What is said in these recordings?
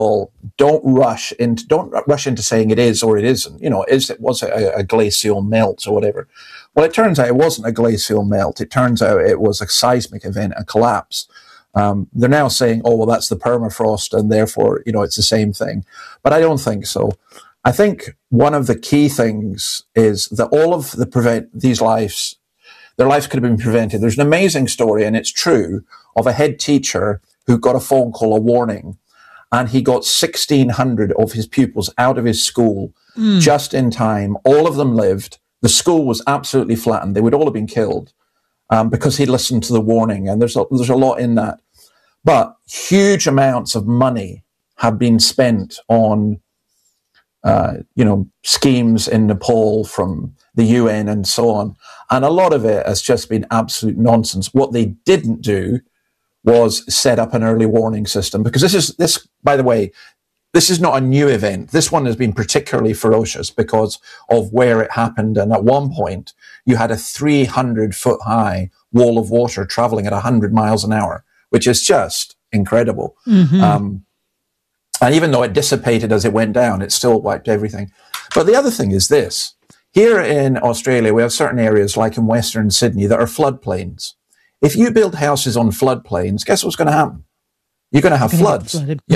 all, don't rush into saying it is or it isn't. Was a glacial melt or whatever? Well, it turns out it wasn't a glacial melt. It turns out it was a seismic event, a collapse. They're now saying, oh, well, that's the permafrost, and therefore, it's the same thing. But I don't think so. I think one of the key things is that all of their lives could have been prevented. There's an amazing story, and it's true, of a head teacher who got a phone call, a warning, and he got 1,600 of his pupils out of his school just in time. All of them lived. The school was absolutely flattened. They would all have been killed because he listened to the warning, and there's a lot in that. But huge amounts of money have been spent on, schemes in Nepal from the UN and so on. And a lot of it has just been absolute nonsense. What they didn't do was set up an early warning system, because this, by the way, this is not a new event. This one has been particularly ferocious because of where it happened. And at one point, you had a 300-foot high wall of water traveling at 100 miles an hour, which is just incredible. Mm-hmm. And even though it dissipated as it went down, it still wiped everything. But the other thing is this. Here in Australia, we have certain areas, like in Western Sydney, that are floodplains. If you build houses on floodplains, guess what's going to happen? You're going to have floods.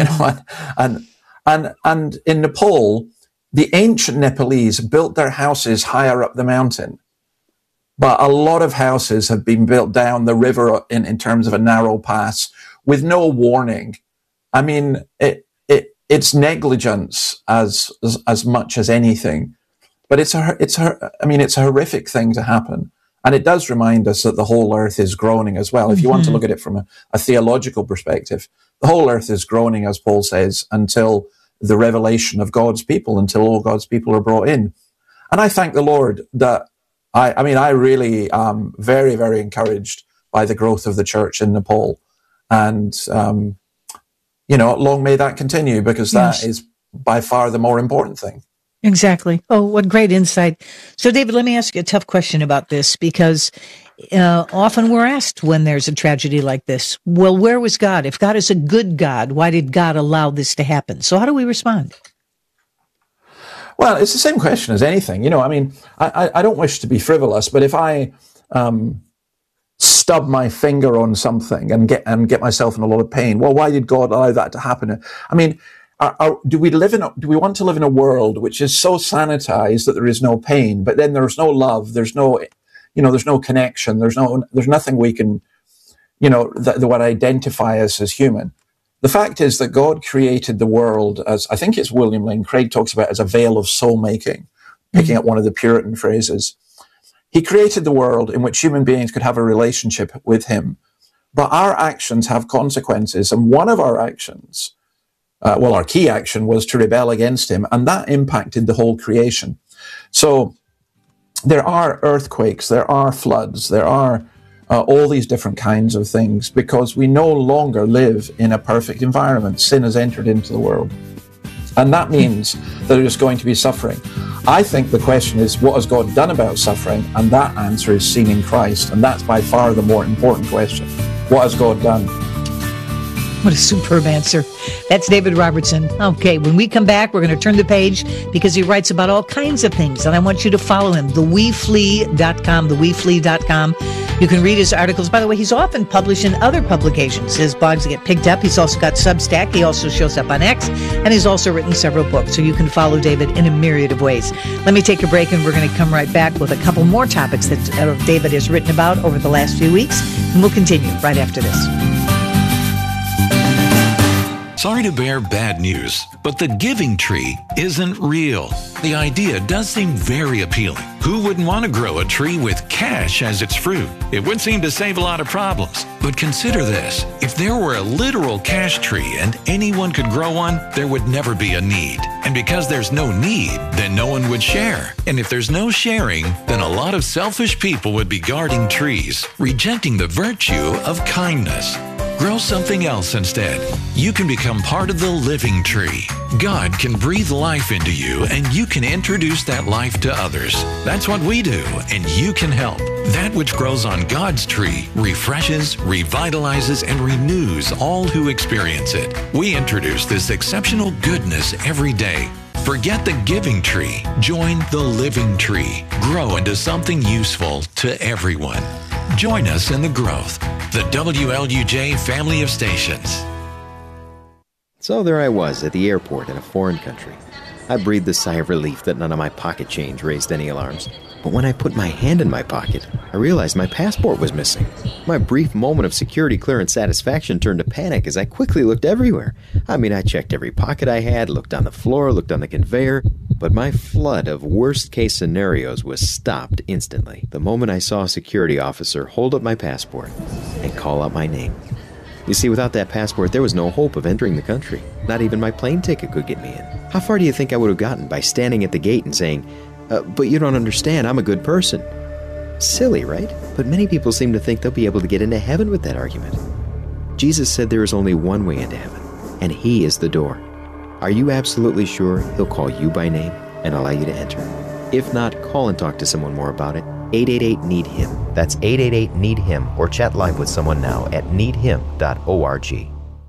And in Nepal, the ancient Nepalese built their houses higher up the mountain. But a lot of houses have been built down the river in terms of a narrow pass with no warning. I mean, it's negligence as much as anything. But it's a horrific thing to happen. And it does remind us that the whole earth is groaning as well. If you want to look at it from a theological perspective, the whole earth is groaning, as Paul says, until the revelation of God's people, until all God's people are brought in. And I thank the Lord that I really am very, very encouraged by the growth of the church in Nepal. And, long may that continue, because that is by far the more important thing. Exactly. Oh, what great insight. So, David, let me ask you a tough question about this, because often we're asked when there's a tragedy like this, well, where was God? If God is a good God, why did God allow this to happen? So how do we respond? Well, it's the same question as anything. I don't wish to be frivolous, but if I stub my finger on something and get myself in a lot of pain, well, why did God allow that to happen? I mean, do we want to live in a world which is so sanitized that there is no pain, but then there's no love, there's no connection, there's nothing we can, that would identify us as human. The fact is that God created the world as, I think it's William Lane Craig talks about, as a veil of soul making, picking up one of the Puritan phrases. He created the world in which human beings could have a relationship with him, but our actions have consequences, and one of our actions, our key action, was to rebel against him, and that impacted the whole creation. So there are earthquakes, there are floods, there are all these different kinds of things, because we no longer live in a perfect environment. Sin has entered into the world. And that means that there's going to be suffering. I think the question is, what has God done about suffering? And that answer is seen in Christ. And that's by far the more important question. What has God done? What a superb answer. That's David Robertson. Okay, when we come back, we're going to turn the page, because he writes about all kinds of things, and I want you to follow him, theweflee.com, theweflee.com. You can read his articles. By the way, he's often published in other publications. His blogs get picked up. He's also got Substack. He also shows up on X, and he's also written several books, so you can follow David in a myriad of ways. Let me take a break, and we're going to come right back with a couple more topics that David has written about over the last few weeks, and we'll continue right after this. Sorry to bear bad news, but the giving tree isn't real. The idea does seem very appealing. Who wouldn't want to grow a tree with cash as its fruit? It would seem to save a lot of problems. But consider this. If there were a literal cash tree and anyone could grow one, there would never be a need. And because there's no need, then no one would share. And if there's no sharing, then a lot of selfish people would be guarding trees, rejecting the virtue of kindness. Grow something else instead. You can become part of the living tree. God can breathe life into you, and you can introduce that life to others. That's what we do, and you can help. That which grows on God's tree refreshes, revitalizes, and renews all who experience it. We introduce this exceptional goodness every day. Forget the giving tree. Join the living tree. Grow into something useful to everyone. Join us in the growth. The WLUJ family of stations. So there I was at the airport in a foreign country. I breathed a sigh of relief that none of my pocket change raised any alarms. But when I put my hand in my pocket, I realized my passport was missing. My brief moment of security clearance satisfaction turned to panic as I quickly looked everywhere. I checked every pocket I had, looked on the floor, looked on the conveyor, but my flood of worst-case scenarios was stopped instantly the moment I saw a security officer hold up my passport and call out my name. You see, without that passport, there was no hope of entering the country. Not even my plane ticket could get me in. How far do you think I would have gotten by standing at the gate and saying, but you don't understand, I'm a good person? Silly, right? But many people seem to think they'll be able to get into heaven with that argument. Jesus said there is only one way into heaven, and He is the door. Are you absolutely sure He'll call you by name and allow you to enter? If not, call and talk to someone more about it. 888-NEED-HIM. That's 888-NEED-HIM, or chat live with someone now at needhim.org.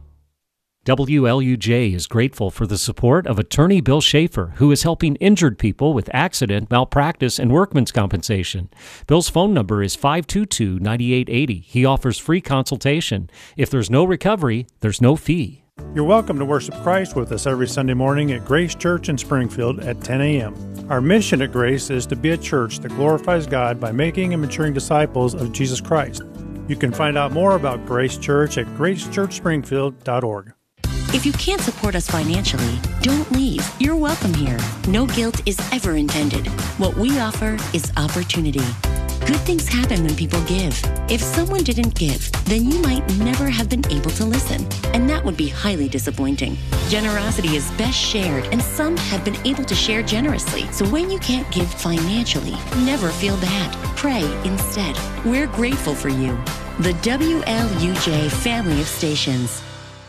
WLUJ is grateful for the support of attorney Bill Schaefer, who is helping injured people with accident, malpractice, and workman's compensation. Bill's phone number is 522-9880. He offers free consultation. If there's no recovery, there's no fee. You're welcome to worship Christ with us every Sunday morning at Grace Church in Springfield at 10 a.m. Our mission at Grace is to be a church that glorifies God by making and maturing disciples of Jesus Christ. You can find out more about Grace Church at gracechurchspringfield.org. If you can't support us financially, don't leave. You're welcome here. No guilt is ever intended. What we offer is opportunity. Good things happen when people give. If someone didn't give, then you might never have been able to listen, and that would be highly disappointing. Generosity is best shared, and some have been able to share generously. So when you can't give financially, never feel bad. Pray instead. We're grateful for you. The WLUJ family of stations.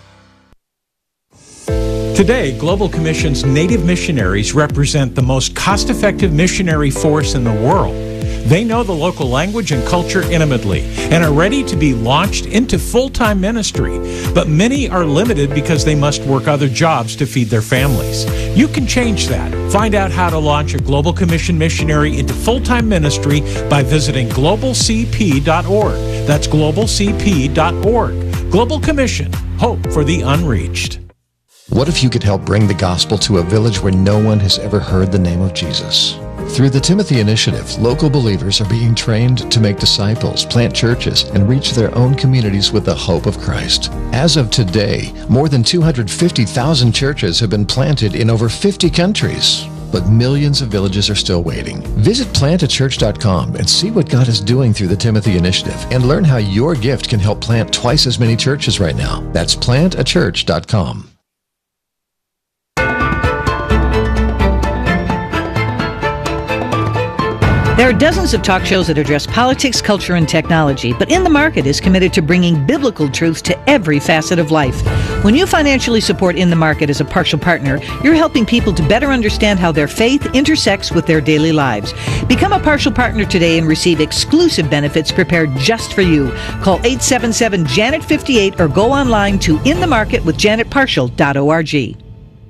Today, Global Commission's Native missionaries represent the most cost-effective missionary force in the world. They know the local language and culture intimately and are ready to be launched into full-time ministry. But many are limited because they must work other jobs to feed their families. You can change that. Find out how to launch a Global Commission missionary into full-time ministry by visiting globalcp.org. That's globalcp.org. Global Commission, hope for the unreached. What if you could help bring the gospel to a village where no one has ever heard the name of Jesus? Through the Timothy Initiative, local believers are being trained to make disciples, plant churches, and reach their own communities with the hope of Christ. As of today, more than 250,000 churches have been planted in over 50 countries. But millions of villages are still waiting. Visit plantachurch.com and see what God is doing through the Timothy Initiative and learn how your gift can help plant twice as many churches right now. That's plantachurch.com. There are dozens of talk shows that address politics, culture, and technology, but In the Market is committed to bringing biblical truth to every facet of life. When you financially support In the Market as a partial partner, you're helping people to better understand how their faith intersects with their daily lives. Become a partial partner today and receive exclusive benefits prepared just for you. Call 877-JANET-58 or go online to inthemarketwithjanetpartial.org.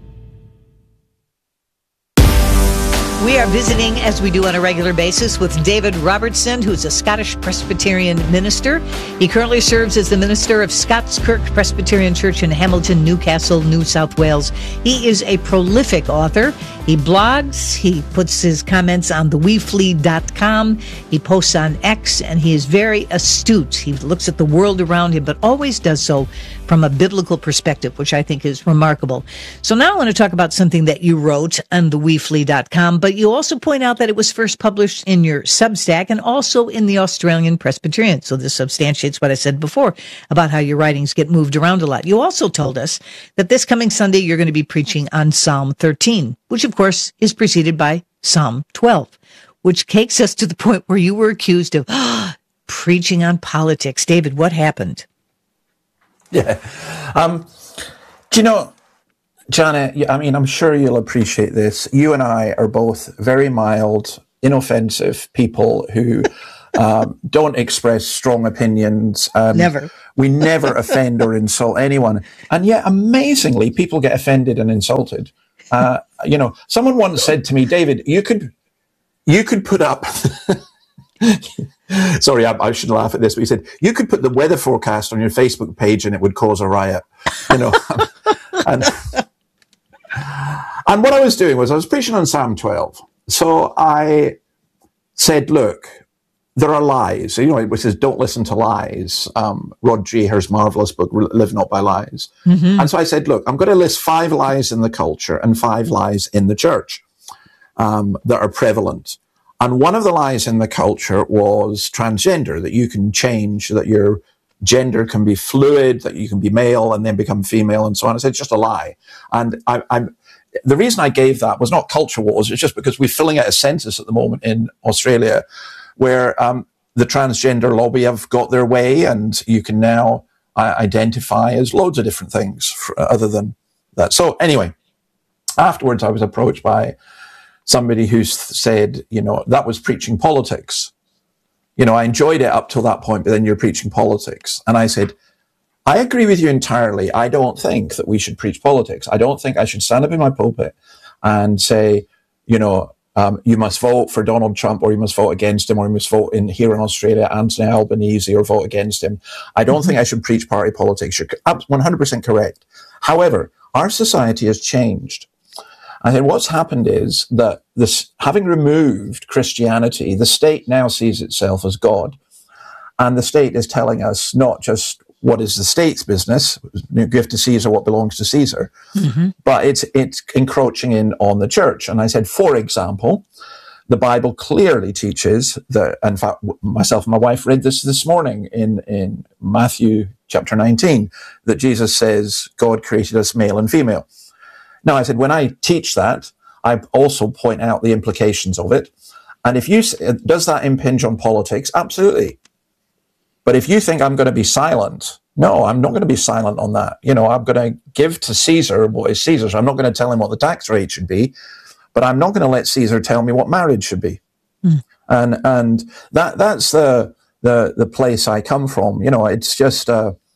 We are visiting, as we do on a regular basis, with David Robertson, who's a Scottish Presbyterian minister. He currently serves as the minister of Scots Kirk Presbyterian Church in Hamilton, Newcastle, New South Wales. He is a prolific author. He blogs, he puts his comments on theweflee.com, he posts on X, and he is very astute. He looks at the world around him, but always does so from a biblical perspective, which I think is remarkable. So now I want to talk about something that you wrote on theweflee.com, but you also point out that it was first published in your Substack and also in the Australian Presbyterian. So this substantiates what I said before about how your writings get moved around a lot. You also told us that this coming Sunday you're going to be preaching on Psalm 13, which of course is preceded by Psalm 12, which takes us to the point where you were accused of preaching on politics. David, what happened? Yeah. Do you know, Janet, I mean, I'm sure you'll appreciate this. You and I are both very mild, inoffensive people who don't express strong opinions. Never. We never offend or insult anyone. And yet, amazingly, people get offended and insulted. Someone once said to me, David, you could put up... Sorry, I should laugh at this, but he said, you could put the weather forecast on your Facebook page and it would cause a riot. And what I was doing was I was preaching on Psalm 12. So I said, look, there are lies, which is don't listen to lies. Rod Dreher's marvelous book, Live Not by Lies. Mm-hmm. And so I said, look, I'm going to list 5 lies in the culture and 5 lies in the church that are prevalent. And one of the lies in the culture was transgender, that you can change, that your gender can be fluid, that you can be male and then become female and so on. I said, it's just a lie. And the reason I gave that was not culture wars, it's just because we're filling out a census at the moment in Australia where the transgender lobby have got their way and you can now identify as loads of different things other than that. So anyway, afterwards I was approached by somebody who said, that was preaching politics. I enjoyed it up till that point, but then you're preaching politics. And I said, I agree with you entirely. I don't think that we should preach politics. I don't think I should stand up in my pulpit and say, you must vote for Donald Trump or you must vote against him or you must vote here in Australia, Anthony Albanese, or vote against him. I don't think I should preach party politics. You're 100% correct. However, our society has changed. I think what's happened is that having removed Christianity, the state now sees itself as God. And the state is telling us not just what is the state's business, give to Caesar what belongs to Caesar, but it's encroaching in on the church. And I said, for example, the Bible clearly teaches that, in fact, myself and my wife read this morning in Matthew chapter 19, that Jesus says God created us male and female. Now, I said, when I teach that, I also point out the implications of it. And does that impinge on politics? Absolutely. But if you think I'm going to be silent, no, I'm not going to be silent on that. I'm going to give to Caesar what is Caesar's. I'm not going to tell him what the tax rate should be, but I'm not going to let Caesar tell me what marriage should be. And that's the place I come from. It's just,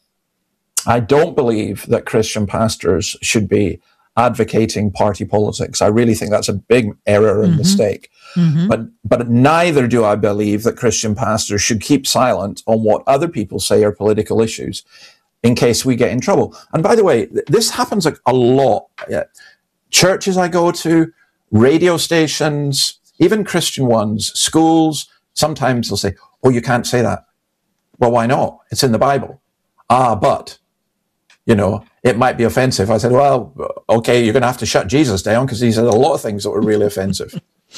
I don't believe that Christian pastors should be advocating party politics. I really think that's a big error and mistake. But neither do I believe that Christian pastors should keep silent on what other people say are political issues in case we get in trouble. And by the way, this happens a lot. Churches I go to, radio stations, even Christian ones, schools, sometimes they'll say, oh, you can't say that. Well, why not? It's in the Bible. But it might be offensive. I said, well, okay, you're going to have to shut Jesus down because he said a lot of things that were really offensive.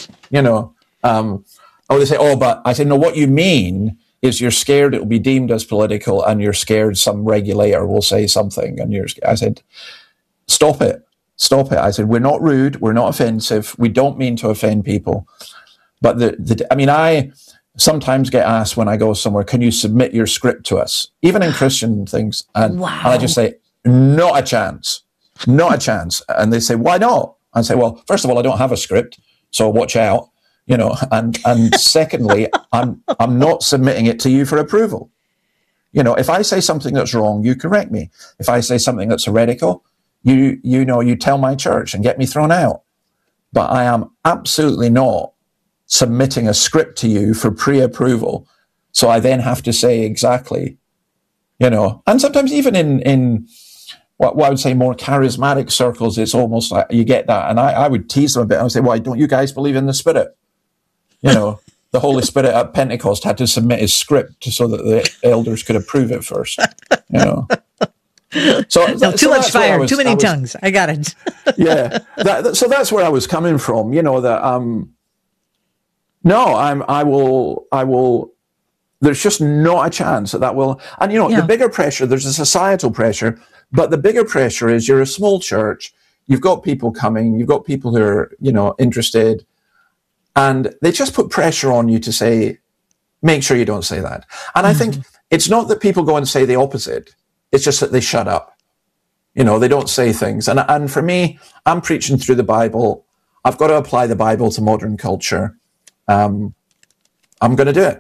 Or they say, but I said, no, what you mean is you're scared it will be deemed as political and you're scared some regulator will say something. And I said, stop it. I said, we're not rude. We're not offensive. We don't mean to offend people. But I sometimes get asked when I go somewhere, can you submit your script to us? Even in Christian things. And I just say, not a chance. And they say, why not? I say, well, first of all, I don't have a script, so watch out, and secondly, I'm not submitting it to you for approval. If I say something that's wrong, you correct me. If I say something that's heretical, you tell my church and get me thrown out. But I am absolutely not submitting a script to you for pre-approval. So I then have to say exactly, and sometimes even in what I would say more charismatic circles, it's almost like you get that. And I would tease them a bit. I would say, why don't you guys believe in the Spirit? The Holy Spirit at Pentecost had to submit his script so that the elders could approve it first. So too much fire, too many tongues. I got it. Yeah. So that's where I was coming from. I will. There's just not a chance that will. And the bigger pressure. There's a societal pressure, but the bigger pressure is you're a small church. You've got people coming. You've got people who are interested, and they just put pressure on you to say, make sure you don't say that. And I think it's not that people go and say the opposite. It's just that they shut up. They don't say things. And for me, I'm preaching through the Bible. I've got to apply the Bible to modern culture. I'm going to do it.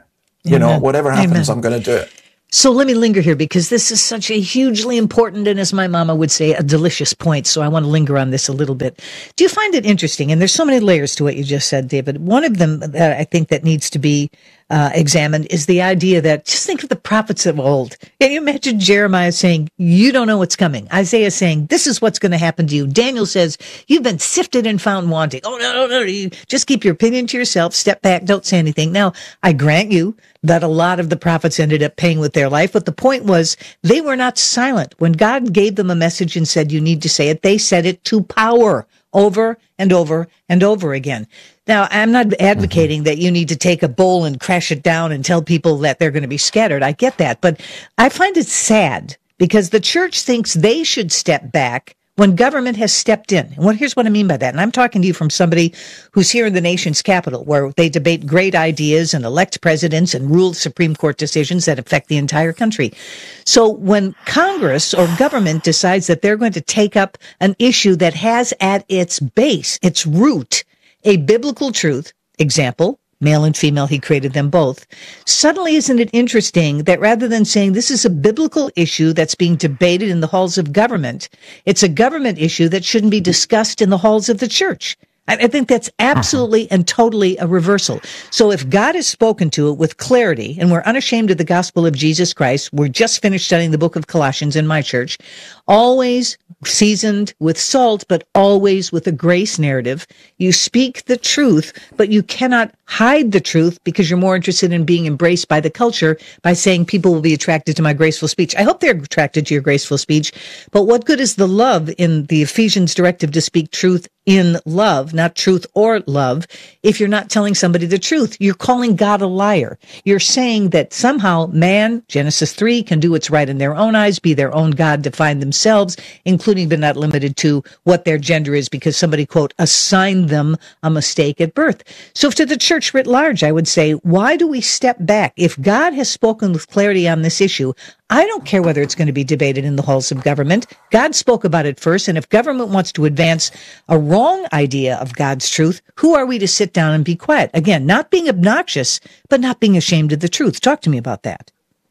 You know, whatever happens, I'm going to do it. So let me linger here because this is such a hugely important and, as my mama would say, a delicious point. So I want to linger on this a little bit. Do you find it interesting? And there's so many layers to what you just said, David. One of them that I think that needs to be examined is the idea that just think of the prophets of old. Can you imagine Jeremiah saying, you don't know what's coming? Isaiah saying, this is what's going to happen to you. Daniel says, you've been sifted and found wanting. Oh, no. You just keep your opinion to yourself. Step back. Don't say anything. Now, I grant you that a lot of the prophets ended up paying with their life. But the point was they were not silent. When God gave them a message and said, you need to say it, they said it to power over and over and over again. Now, I'm not advocating that you need to take a bowl and crash it down and tell people that they're going to be scattered. I get that. But I find it sad because the church thinks they should step back when government has stepped in. And here's what I mean by that. And I'm talking to you from somebody who's here in the nation's capital, where they debate great ideas and elect presidents and rule Supreme Court decisions that affect the entire country. So when Congress or government decides that they're going to take up an issue that has at its base, its root, a biblical truth, example, male and female, he created them both. Suddenly, isn't it interesting that rather than saying this is a biblical issue that's being debated in the halls of government, it's a government issue that shouldn't be discussed in the halls of the church? I think that's absolutely and totally a reversal. So if God has spoken to it with clarity, and we're unashamed of the gospel of Jesus Christ, we're just finished studying the book of Colossians in my church, always seasoned with salt, but always with a grace narrative. You speak the truth, but you cannot hide the truth because you're more interested in being embraced by the culture by saying people will be attracted to my graceful speech. I hope they're attracted to your graceful speech, but what good is the love in the Ephesians directive to speak truth in love, not truth or love, if you're not telling somebody the truth? You're calling God a liar. You're saying that somehow man, Genesis 3, can do what's right in their own eyes, be their own God, define themselves, including but not limited to what their gender is because somebody, quote, assigned them a mistake at birth. So to the church writ large, I would say, why do we step back? If God has spoken with clarity on this issue, I don't care whether it's going to be debated in the halls of government. God spoke about it first, and if government wants to advance a wrong idea of God's truth, who are we to sit down and be quiet? Again, not being obnoxious, but not being ashamed of the truth. Talk to me about that.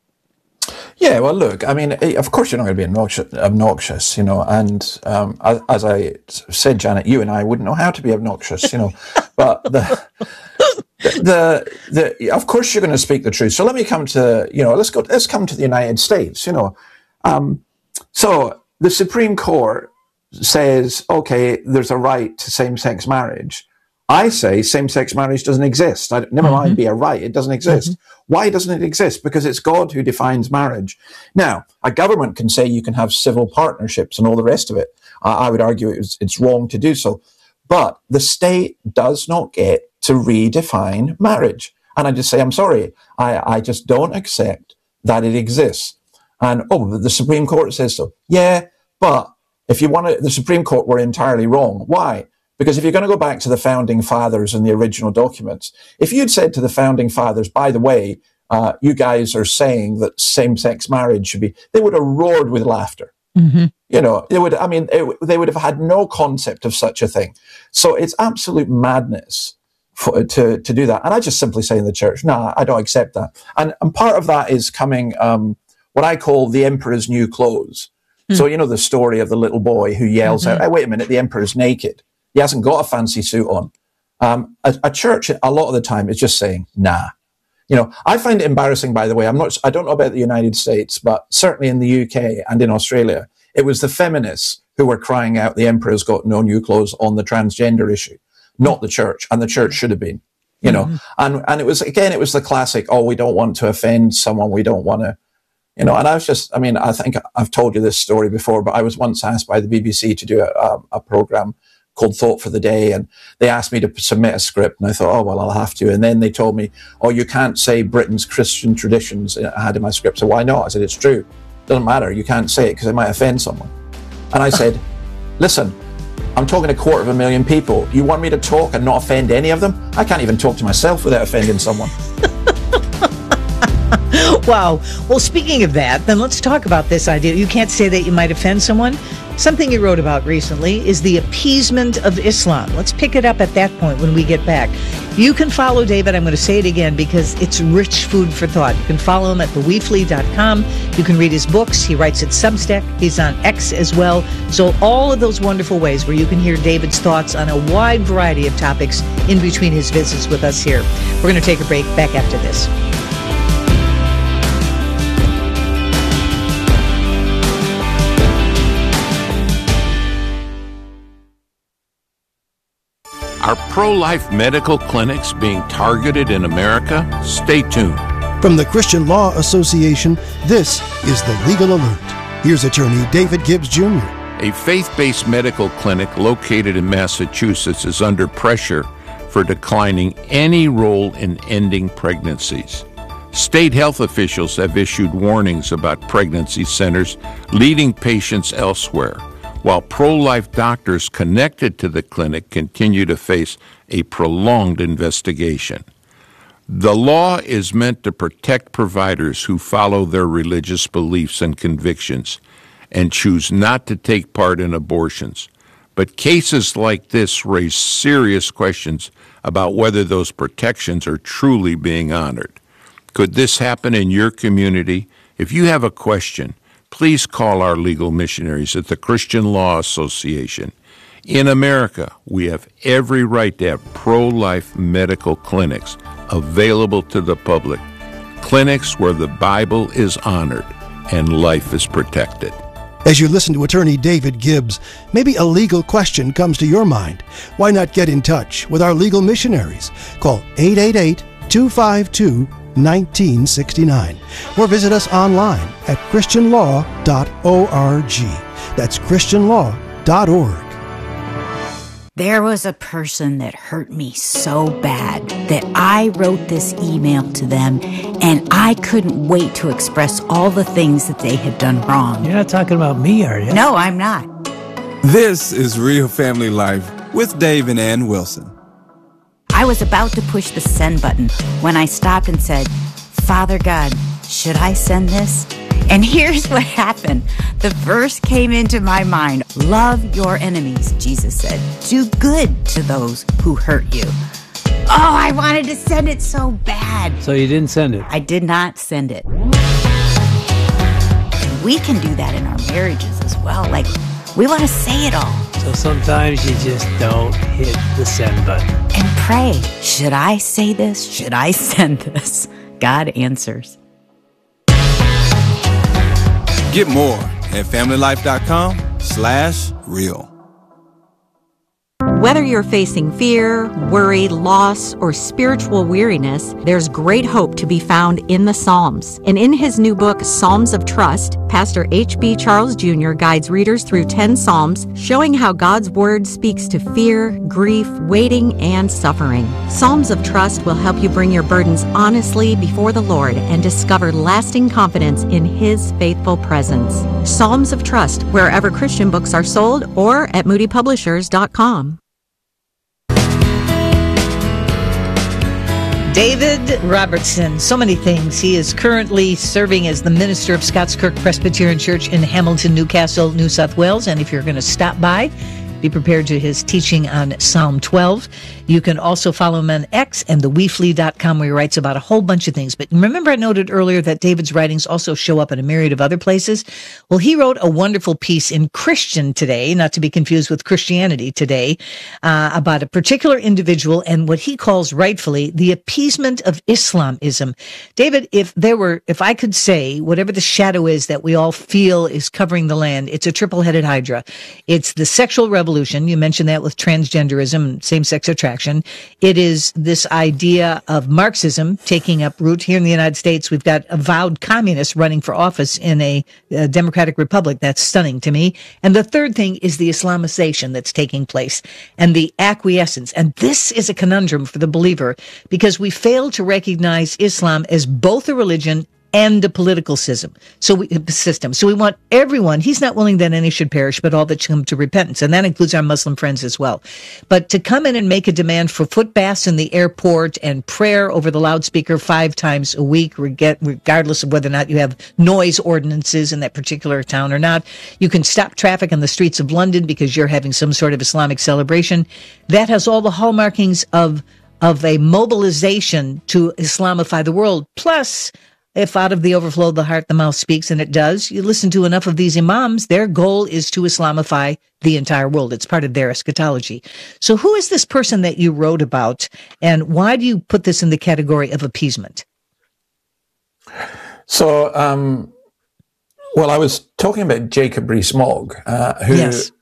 Yeah, well, look, I mean, of course you're not going to be obnoxious, you know, and as I said, Janet, you and I wouldn't know how to be obnoxious, you know, but of course you're going to speak the truth. So let me come to, you know, let's come to the United States, you know. So the Supreme Court says, okay, there's a right to same-sex marriage. I say same-sex marriage doesn't exist. Never mind be a right, it doesn't exist. Why doesn't it exist? Because it's God who defines marriage. Now, a government can say you can have civil partnerships and all the rest of it. I would argue it's wrong to do so. But the state does not get to redefine marriage. And I just say, I'm sorry, I just don't accept that it exists. And, the Supreme Court says so. Yeah, but if you want to, the Supreme Court were entirely wrong. Why? Because if you're going to go back to the founding fathers and the original documents, if you'd said to the founding fathers, by the way, you guys are saying that same-sex marriage should be, they would have roared with laughter. You know, they would have had no concept of such a thing. So it's absolute madness to do that. And I just simply say in the church, no, I don't accept that. And part of that is coming, what I call the emperor's new clothes. So, you know, the story of the little boy who yells out, hey, wait a minute, the emperor's naked. He hasn't got a fancy suit on. A church, a lot of the time, is just saying, nah. You know, I find it embarrassing, by the way. I don't know about the United States, but certainly in the UK and in Australia, it was the feminists who were crying out the emperor's got no new clothes on the transgender issue, not the church. And the church should have been, you know. And it was the classic, we don't want to offend someone. We don't want to, you know. And I think I've told you this story before, but I was once asked by the BBC to do a program called Thought for the Day, and they asked me to submit a script, and I thought, I'll have to. And then they told me, you can't say Britain's Christian traditions. I had in my script. So why not? I said, it's true. Doesn't matter. You can't say it because it might offend someone. And I said, listen, I'm talking to 250,000 people. You want me to talk and not offend any of them? I can't even talk to myself without offending someone. Wow. Well, speaking of that, then let's talk about this idea. You can't say that you might offend someone. Something you wrote about recently is the appeasement of Islam. Let's pick it up at that point when we get back. You can follow David. I'm going to say it again because it's rich food for thought. You can follow him at theweefly.com. You can read his books. He writes at Substack. He's on X as well. So all of those wonderful ways where you can hear David's thoughts on a wide variety of topics in between his visits with us here. We're going to take a break. Back after this. Are pro-life medical clinics being targeted in America? Stay tuned. From the Christian Law Association, this is the Legal Alert. Here's attorney David Gibbs Jr. A faith-based medical clinic located in Massachusetts is under pressure for declining any role in ending pregnancies. State health officials have issued warnings about pregnancy centers leading patients elsewhere, while pro-life doctors connected to the clinic continue to face a prolonged investigation. The law is meant to protect providers who follow their religious beliefs and convictions and choose not to take part in abortions. But cases like this raise serious questions about whether those protections are truly being honored. Could this happen in your community? If you have a question, please call our legal missionaries at the Christian Law Association. In America, we have every right to have pro-life medical clinics available to the public, clinics where the Bible is honored and life is protected. As you listen to attorney David Gibbs, maybe a legal question comes to your mind. Why not get in touch with our legal missionaries? Call 888-252-1969 or visit us online at christianlaw.org. That's christianlaw.org. There was a person that hurt me so bad that I wrote this email to them, and I couldn't wait to express all the things that they had done wrong. You're not talking about me, are you? No, I'm not. This is Real Family Life with Dave and Ann Wilson. I was about to push the send button when I stopped and said, Father God, should I send this? And here's what happened. The verse came into my mind. Love your enemies, Jesus said. Do good to those who hurt you. Oh, I wanted to send it so bad. So you didn't send it? I did not send it. We can do that in our marriages as well. Like, we want to say it all. So sometimes you just don't hit the send button. And pray, should I say this? Should I send this? God answers. Get more at familylife.com/real. Whether you're facing fear, worry, loss, or spiritual weariness, there's great hope to be found in the Psalms. And in his new book, Psalms of Trust, Pastor H.B. Charles Jr. guides readers through 10 Psalms, showing how God's Word speaks to fear, grief, waiting, and suffering. Psalms of Trust will help you bring your burdens honestly before the Lord and discover lasting confidence in His faithful presence. Psalms of Trust, wherever Christian books are sold or at moodypublishers.com. David Robertson, so many things. He is currently serving as the minister of Scottskirk Presbyterian Church in Hamilton, Newcastle, New South Wales. And if you're going to stop by, be prepared to his teaching on Psalm 12. You can also follow him on X and theweefly.com, where he writes about a whole bunch of things. But remember, I noted earlier that David's writings also show up in a myriad of other places. Well, he wrote a wonderful piece in Christian Today, not to be confused with Christianity Today, about a particular individual and what he calls rightfully the appeasement of Islamism. David, if I could say whatever the shadow is that we all feel is covering the land, it's a triple-headed hydra. It's the sexual revolution. You mentioned that with transgenderism and same-sex attraction. It is this idea of Marxism taking up root here in the United States. We've got avowed communists running for office in a democratic republic. That's stunning to me. And the third thing is the Islamization that's taking place and the acquiescence. And this is a conundrum for the believer because we fail to recognize Islam as both a religion and a political system. So we want everyone. He's not willing that any should perish, but all that should come to repentance. And that includes our Muslim friends as well. But to come in and make a demand for foot baths in the airport and prayer over the loudspeaker 5 times a week, regardless of whether or not you have noise ordinances in that particular town or not. You can stop traffic on the streets of London because you're having some sort of Islamic celebration. That has all the hallmarkings of a mobilization to Islamify the world. Plus, if out of the overflow of the heart, the mouth speaks, and it does, you listen to enough of these imams, their goal is to Islamify the entire world. It's part of their eschatology. So who is this person that you wrote about, and why do you put this in the category of appeasement? So, well, I was talking about Jacob Rees-Mogg, who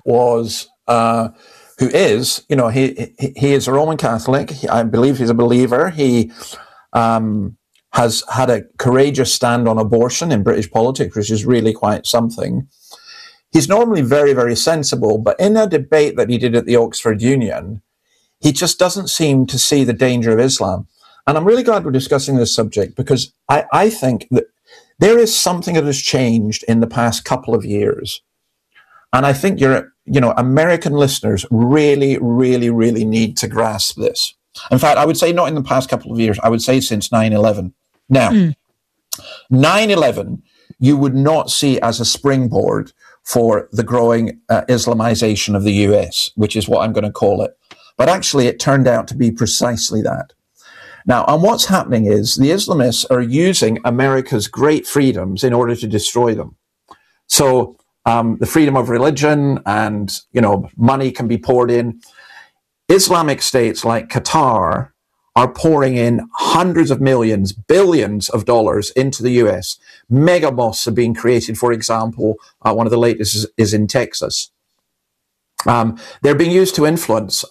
is, you know, he is a Roman Catholic. I believe he's a believer. He has had a courageous stand on abortion in British politics, which is really quite something. He's normally very, very sensible, but in a debate that he did at the Oxford Union, he just doesn't seem to see the danger of Islam. And I'm really glad we're discussing this subject, because I think that there is something that has changed in the past couple of years. And I think American listeners really, really, really need to grasp this. In fact, I would say not in the past couple of years. I would say since 9/11. Now, 9/11, you would not see as a springboard for the growing Islamization of the US, which is what I'm going to call it. But actually, it turned out to be precisely that. Now, and what's happening is the Islamists are using America's great freedoms in order to destroy them. So the freedom of religion and, you know, money can be poured in. Islamic states like Qatar are pouring in hundreds of millions, billions of dollars into the US. Mega mosques are being created, for example. One of the latest is in Texas. They're being used to influence.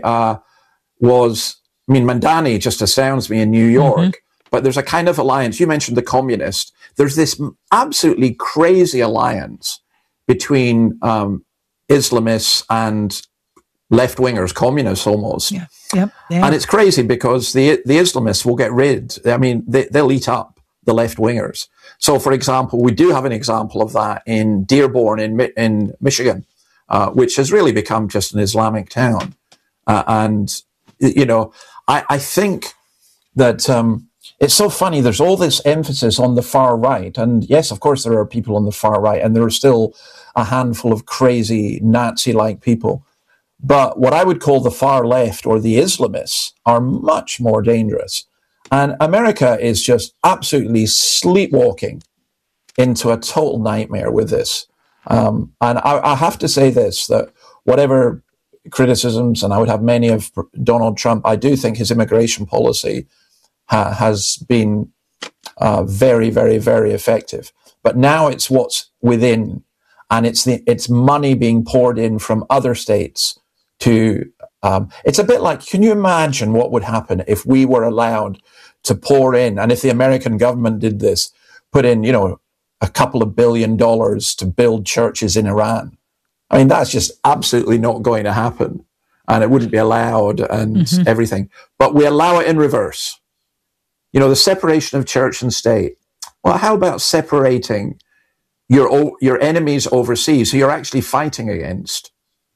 Mandani just astounds me in New York, but there's a kind of alliance. You mentioned the communist. There's this absolutely crazy alliance between Islamists and left-wingers, communists almost. Yeah. And it's crazy because the Islamists will get rid. I mean, they'll eat up the left-wingers. So, for example, we do have an example of that in Dearborn in Michigan, which has really become just an Islamic town. And, you know, I think that it's so funny. There's all this emphasis on the far right. And yes, of course, there are people on the far right, and there are still a handful of crazy Nazi-like people. But what I would call the far left, or the Islamists, are much more dangerous. And America is just absolutely sleepwalking into a total nightmare with this. And I have to say this, that whatever criticisms, and I would have many of Donald Trump, I do think his immigration policy has been very, very, very effective. But now it's what's within, and it's money being poured in from other states to, it's a bit like, can you imagine what would happen if we were allowed to pour in, and if the American government did this, put in, you know, a couple of $1 billion to build churches in Iran? I mean, that's just absolutely not going to happen, and it wouldn't be allowed and everything. But we allow it in reverse. You know, the separation of church and state. Well, how about separating your enemies overseas, who you're actually fighting against,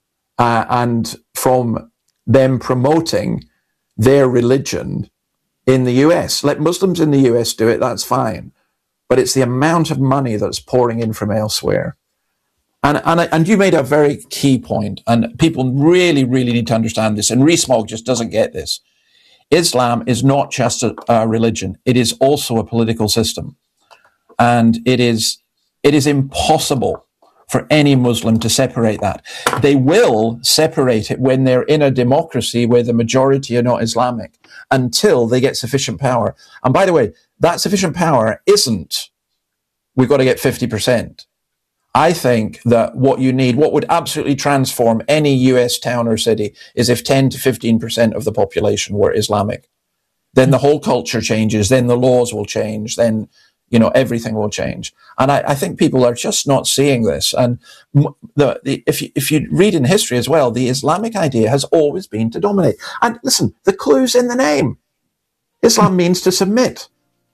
and from them promoting their religion in the US? Let Muslims in the US do it, that's fine. But it's the amount of money that's pouring in from elsewhere. And you made a very key point, and people really, really need to understand this, and Rees-Mogg just doesn't get this. Islam is not just a religion. It is also a political system. And it is impossible for any Muslim to separate that. They will separate it when they're in a democracy where the majority are not Islamic, until they get sufficient power. And by the way, that sufficient power isn't, we've got to get 50%. I think that what you need, what would absolutely transform any US town or city, is if 10 to 15% of the population were Islamic. Then the whole culture changes, then the laws will change, then, you know, everything will change. And I think people are just not seeing this. And if you read in history as well, the Islamic idea has always been to dominate. And listen, the clue's in the name. Islam means to submit.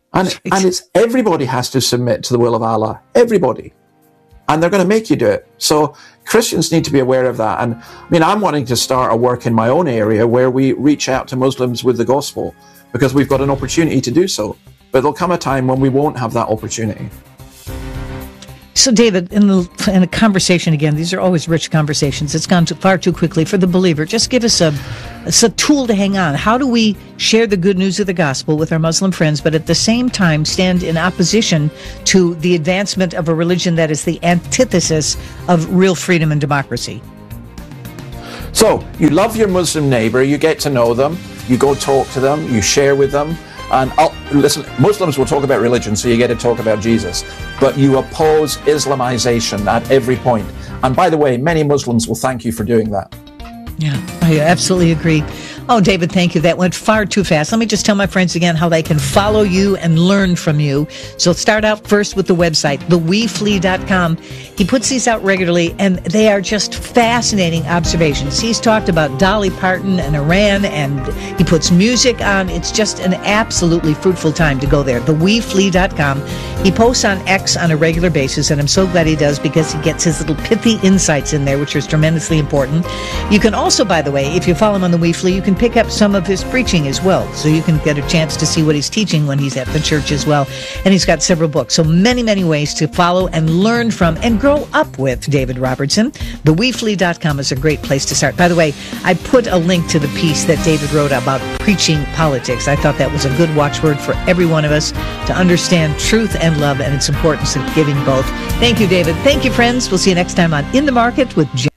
And it's everybody has to submit to the will of Allah. Everybody. And they're going to make you do it. So Christians need to be aware of that. And I mean, I'm wanting to start a work in my own area where we reach out to Muslims with the gospel because we've got an opportunity to do so. But there'll come a time when we won't have that opportunity. So, David, in a conversation, again, these are always rich conversations. It's gone far too quickly for the believer. Just give us a tool to hang on. How do we share the good news of the gospel with our Muslim friends, but at the same time stand in opposition to the advancement of a religion that is the antithesis of real freedom and democracy? So, you love your Muslim neighbor, you get to know them, you go talk to them, you share with them. And listen, Muslims will talk about religion, so you get to talk about Jesus. But you oppose Islamization at every point. And by the way, many Muslims will thank you for doing that. Yeah, I absolutely agree. Oh, David, thank you. That went far too fast. Let me just tell my friends again how they can follow you and learn from you. So start out first with the website, theweflee.com. He puts these out regularly, and they are just fascinating observations. He's talked about Dolly Parton and Iran, and he puts music on. It's just an absolutely fruitful time to go there, theweflee.com. He posts on X on a regular basis, and I'm so glad he does because he gets his little pithy insights in there, which is tremendously important. You can also, by the way, if you follow him on the WeFlee, you can pick up some of his preaching as well, so you can get a chance to see what he's teaching when he's at the church as well. And he's got several books, so many, many ways to follow and learn from and grow up with David Robertson. TheWeFlee.com is a great place to start. By the way, I put a link to the piece that David wrote about preaching politics. I thought that was a good watchword for every one of us to understand truth and love and its importance of giving both. Thank you, David. Thank you, friends. We'll see you next time on In the Market with Jen.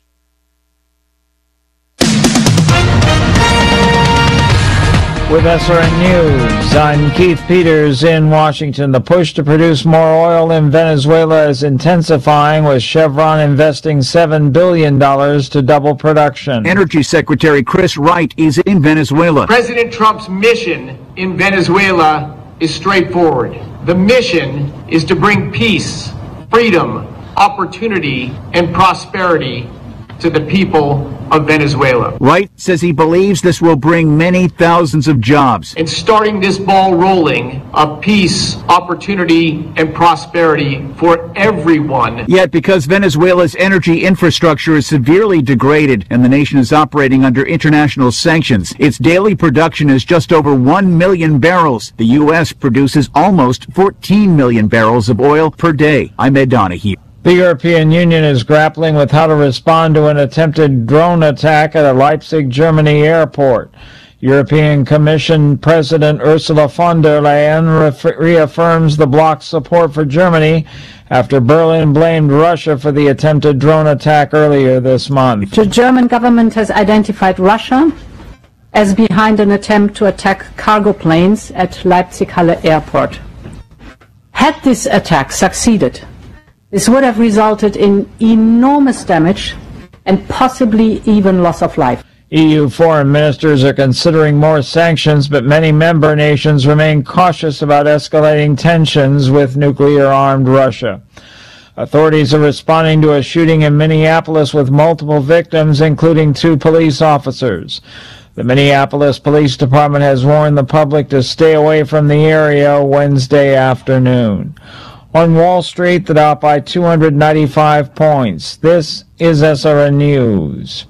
With SRN News, I'm Keith Peters in Washington. The push to produce more oil in Venezuela is intensifying, with Chevron investing $7 billion to double production. Energy Secretary Chris Wright is in Venezuela. President Trump's mission in Venezuela is straightforward. The mission is to bring peace, freedom, opportunity, and prosperity to the people of Venezuela. Wright says he believes this will bring many thousands of jobs. And starting this ball rolling of peace, opportunity, and prosperity for everyone. Yet because Venezuela's energy infrastructure is severely degraded and the nation is operating under international sanctions, its daily production is just over 1 million barrels. The U.S. produces almost 14 million barrels of oil per day. I'm Ed Donahue. The European Union is grappling with how to respond to an attempted drone attack at a Leipzig, Germany airport. European Commission President Ursula von der Leyen reaffirms the bloc's support for Germany after Berlin blamed Russia for the attempted drone attack earlier this month. The German government has identified Russia as behind an attempt to attack cargo planes at Leipzig-Halle Airport. Had this attack succeeded, this would have resulted in enormous damage and possibly even loss of life. EU foreign ministers are considering more sanctions, but many member nations remain cautious about escalating tensions with nuclear-armed Russia. Authorities are responding to a shooting in Minneapolis with multiple victims, including 2 police officers. The Minneapolis Police Department has warned the public to stay away from the area Wednesday afternoon. On Wall Street, the Dow by 295 points. This is SRN News.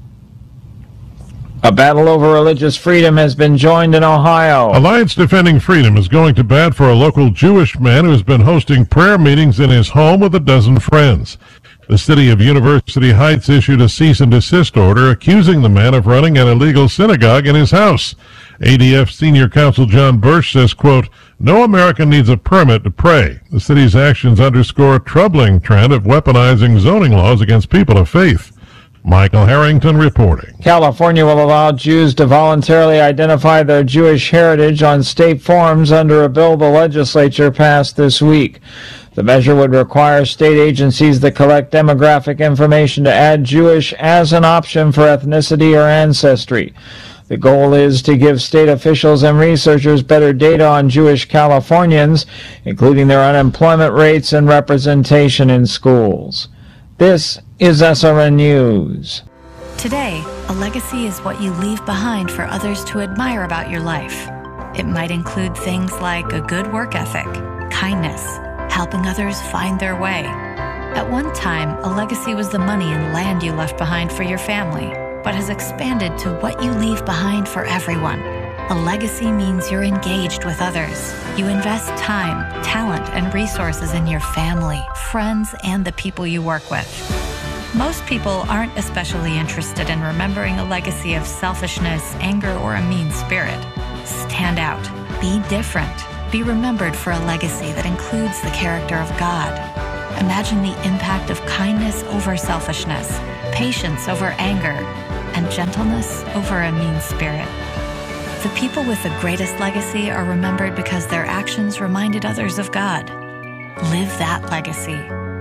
A battle over religious freedom has been joined in Ohio. Alliance Defending Freedom is going to bat for a local Jewish man who has been hosting prayer meetings in his home with a dozen friends. The city of University Heights issued a cease and desist order accusing the man of running an illegal synagogue in his house. ADF Senior Counsel John Birch says, quote, "No American needs a permit to pray. The city's actions underscore a troubling trend of weaponizing zoning laws against people of faith." Michael Harrington reporting. California will allow Jews to voluntarily identify their Jewish heritage on state forms under a bill the legislature passed this week. The measure would require state agencies that collect demographic information to add Jewish as an option for ethnicity or ancestry. The goal is to give state officials and researchers better data on Jewish Californians, including their unemployment rates and representation in schools. This is SRN News. Today, a legacy is what you leave behind for others to admire about your life. It might include things like a good work ethic, kindness, helping others find their way. At one time, a legacy was the money and land you left behind for your family, but has expanded to what you leave behind for everyone. A legacy means you're engaged with others. You invest time, talent, and resources in your family, friends, and the people you work with. Most people aren't especially interested in remembering a legacy of selfishness, anger, or a mean spirit. Stand out. Be different. Be remembered for a legacy that includes the character of God. Imagine the impact of kindness over selfishness, patience over anger, and gentleness over a mean spirit. The people with the greatest legacy are remembered because their actions reminded others of God. Live that legacy.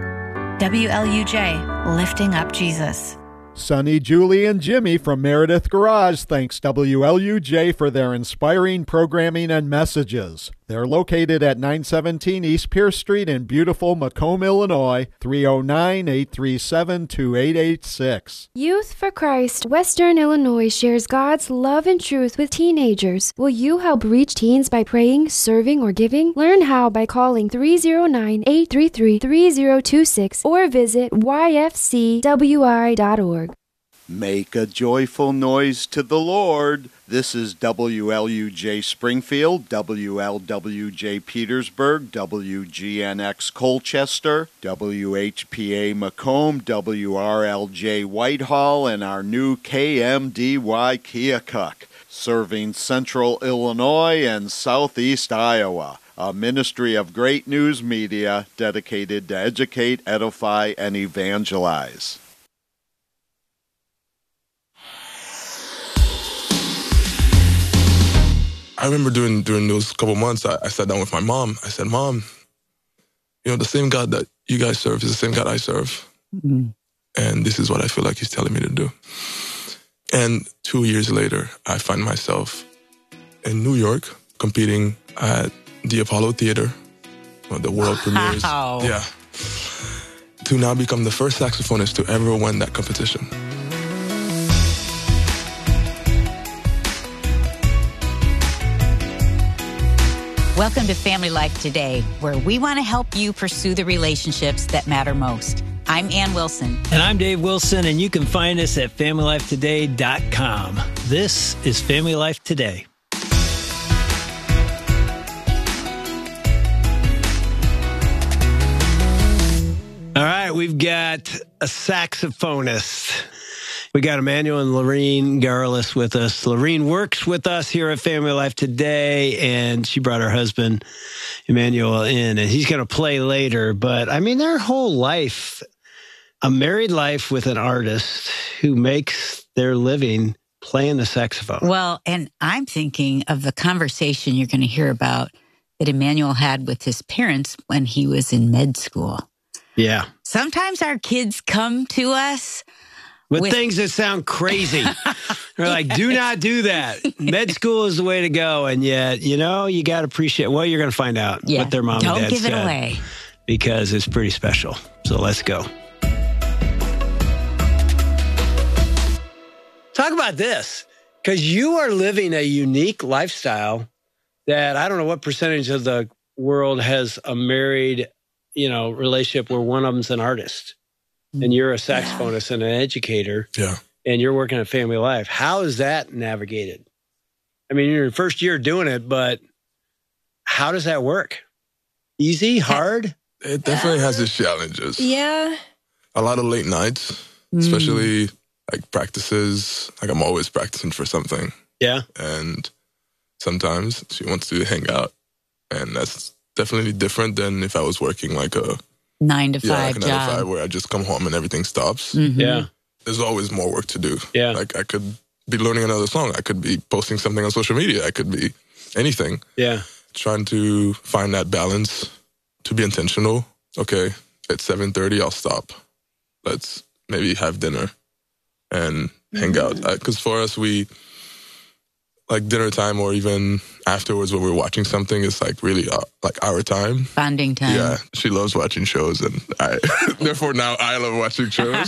WLUJ, lifting up Jesus. Sonny, Julie, and Jimmy from Meredith Garage thanks WLUJ for their inspiring programming and messages. They're located at 917 East Pierce Street in beautiful Macomb, Illinois, 309-837-2886. Youth for Christ Western Illinois shares God's love and truth with teenagers. Will you help reach teens by praying, serving, or giving? Learn how by calling 309-833-3026 or visit yfcwi.org. Make a joyful noise to the Lord. This is WLUJ Springfield, WLWJ Petersburg, WGNX Colchester, WHPA Macomb, WRLJ Whitehall, and our new KMDY Keokuk, serving Central Illinois and Southeast Iowa. A ministry of Great News Media dedicated to educate, edify, and evangelize. I remember during those couple months, I sat down with my mom. I said, Mom, the same God that you guys serve is the same God I serve. Mm-hmm. And this is what I feel like he's telling me to do. And 2 years later, I find myself in New York competing at the Apollo Theater, the world premieres. Yeah. To now become the first saxophonist to ever win that competition. Welcome to Family Life Today, where we want to help you pursue the relationships that matter most. I'm Ann Wilson. And I'm Dave Wilson, and you can find us at FamilyLifeToday.com. This is Family Life Today. All right, we've got a saxophonist. We got Emmanuel and Lorene Garlis with us. Lorene works with us here at Family Life Today, and she brought her husband, Emmanuel, in, and he's going to play later. But, I mean, their whole life, a married life with an artist who makes their living playing the saxophone. Well, and I'm thinking of the conversation you're going to hear about that Emmanuel had with his parents when he was in med school. Yeah. Sometimes our kids come to us with things that sound crazy. They're like, do not do that. Med school is the way to go. And yet, you got to appreciate, well, you're going to find out what their mom and dad said. Don't give it away. Because it's pretty special. So let's go. Talk about this, because you are living a unique lifestyle that I don't know what percentage of the world has a married, relationship where one of them's an artist. And you're a saxophonist and an educator. Yeah. And you're working at Family Life. How is that navigated? I mean, you're in your first year doing it, but how does that work? Easy? Hard? It definitely has its challenges. Yeah. A lot of late nights, especially like practices. Like I'm always practicing for something. Yeah. And sometimes she wants to hang out. And that's definitely different than if I was working like a 9 to 5 like a 9 job. to 5 where I just come home and everything stops. Mm-hmm. Yeah. There's always more work to do. Yeah. Like I could be learning another song. I could be posting something on social media. I could be anything. Yeah. Trying to find that balance, to be intentional. Okay, at 7:30, I'll stop. Let's maybe have dinner and hang out. Because for us, we like dinner time or even afterwards when we're watching something is like really like our time. Bonding time. Yeah, she loves watching shows and therefore now I love watching shows.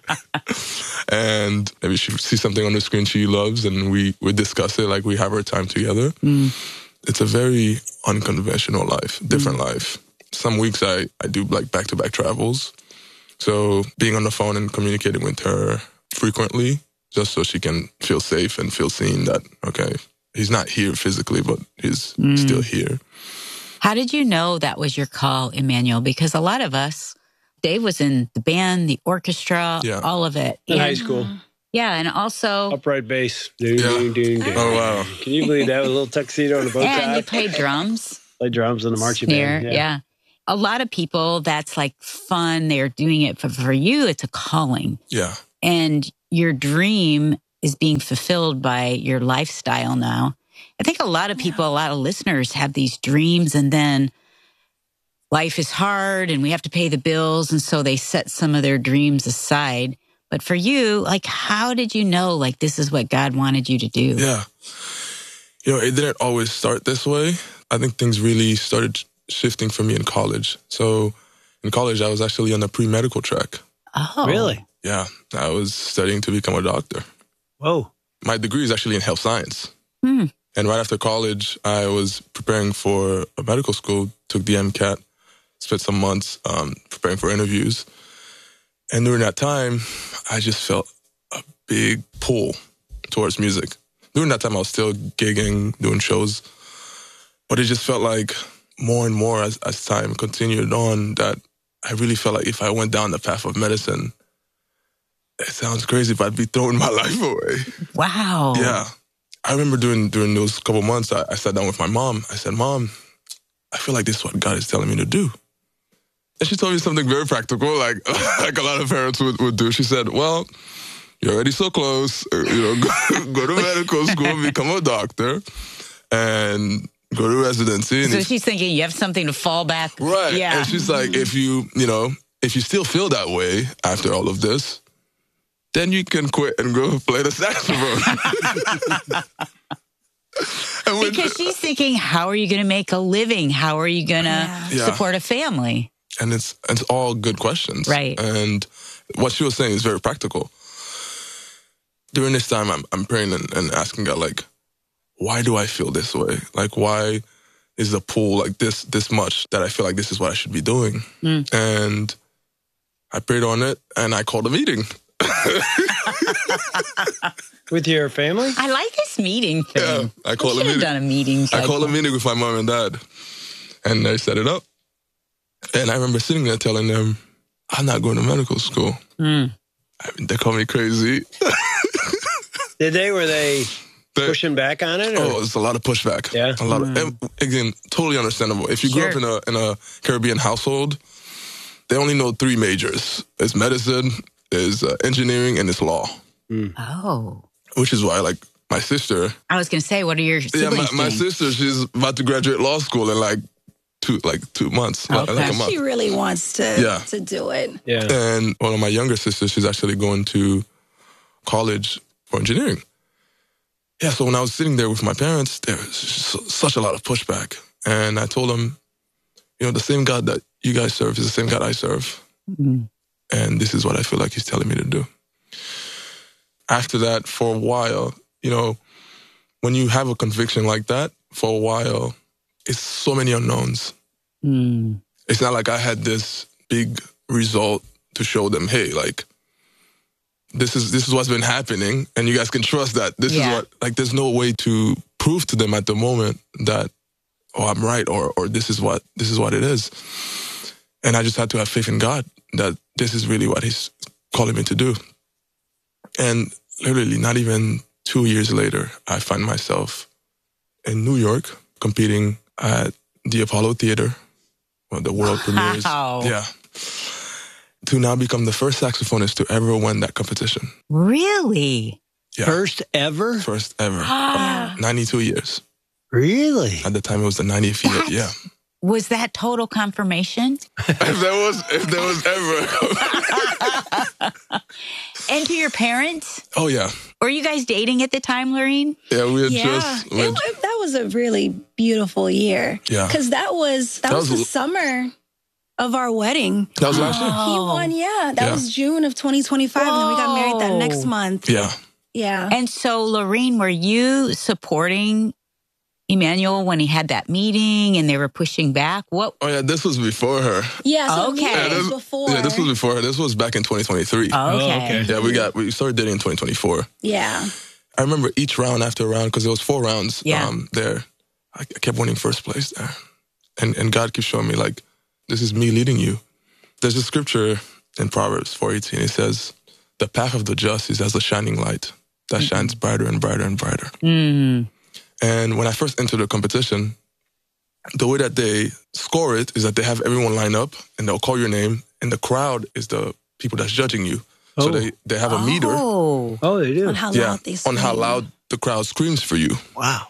And maybe she sees something on the screen she loves and we discuss it, like we have our time together. it's a very unconventional life, different life. Some weeks I do like back-to-back travels. So being on the phone and communicating with her frequently, just so she can feel safe and feel seen that, okay, he's not here physically, but he's still here. How did you know that was your call, Emmanuel? Because a lot of us, Dave was in the band, the orchestra, all of it. In high school. Yeah, and also... Upright bass. Ding, ding, ding, ding. Oh, wow. Can you believe that with a little tuxedo and a bow tie? And you played drums. Played drums in the marching band. Yeah. A lot of people, that's like fun. They're doing it. For you, it's a calling. Yeah. And your dream is being fulfilled by your lifestyle now. I think a lot of people, a lot of listeners have these dreams, and then life is hard and we have to pay the bills. And so they set some of their dreams aside. But for you, like, how did you know, like, this is what God wanted you to do? Yeah. It didn't always start this way. I think things really started shifting for me in college. So in college, I was actually on the pre-medical track. Oh. Really? Yeah. I was studying to become a doctor. Whoa. My degree is actually in health science. And right after college, I was preparing for a medical school, took the MCAT, spent some months preparing for interviews. And during that time, I just felt a big pull towards music. During that time, I was still gigging, doing shows. But it just felt like more and more as time continued on that I really felt like if I went down the path of medicine, it sounds crazy, but I'd be throwing my life away. Wow. Yeah. I remember during those couple months, I sat down with my mom. I said, Mom, I feel like this is what God is telling me to do. And she told me something very practical, like a lot of parents would do. She said, well, you're already so close. Go to medical school, become a doctor, and go to residency. So she's thinking you have something to fall back. Right. Yeah. And she's like, if you still feel that way after all of this, then you can quit and go play the saxophone. Because she's thinking, how are you going to make a living? How are you going to support a family? And it's all good questions. Right. And what she was saying is very practical. During this time, I'm praying and asking God, like, why do I feel this way? Like, why is the pull like this much that I feel like this is what I should be doing? And I prayed on it, and I called a meeting. With your family? I like this meeting thing. Yeah, I called a meeting. Done a meeting. I called a meeting with my mom and dad, and they set it up. And I remember sitting there telling them, I'm not going to medical school. I mean, they call me crazy. Were they pushing back on it? Or? Oh, it's a lot of pushback. Yeah. A lot of, and again, totally understandable. If you grew up in a Caribbean household, they only know 3 majors. It's medicine, it's engineering, and it's law. Oh. Which is why, like, my sister... I was going to say, what are your siblings my sister, she's about to graduate law school in, like 2 months. Okay. Like a month. She really wants to do it. Yeah. And one of my younger sisters, she's actually going to college for engineering. Yeah, so when I was sitting there with my parents, there was such a lot of pushback. And I told them, the same God that you guys serve is the same God I serve. And this is what I feel like he's telling me to do. After that, for a while, when you have a conviction like that, for a while, it's so many unknowns. It's not like I had this big result to show them, hey, like, this is what's been happening, and you guys can trust that. This is what, like, there's no way to prove to them at the moment that, oh, I'm right, or this is what it is. And I just had to have faith in God that this is really what he's calling me to do. And literally not even 2 years later, I find myself in New York competing at the Apollo Theater, the world premieres. Yeah. To now become the first saxophonist to ever win that competition. Really? Yeah. First ever? First ever. 92 years. Really? At the time, it was the 90th year. Yeah. Was that total confirmation? If there was ever. And to your parents? Oh, yeah. Were you guys dating at the time, Lorene? Yeah, we had that was a really beautiful year. Yeah. Because that was the summer of our wedding. That was last year. He won, That was June of 2025, and then we got married that next month. Yeah. Yeah. And so, Lorene, were you supporting Emmanuel when he had that meeting and they were pushing back? What? Oh, yeah, this was before her. Yeah, so Okay. yeah, this, before. Yeah, this was before her. This was back in 2023. Okay. Yeah, we started dating in 2024. Yeah. I remember each round after round, because there was 4 rounds Yeah. there. I kept winning first place there. And God keeps showing me, like, this is me leading you. There's a scripture in Proverbs 4:18. It says, the path of the just is as a shining light that shines brighter and brighter and brighter. Mm. And when I first entered the competition, the way that they score it is that they have everyone line up and they'll call your name, and the crowd is the people that's judging you. So they have a meter. Oh, they do. On how loud they on how scream. loud the crowd screams for you. Wow.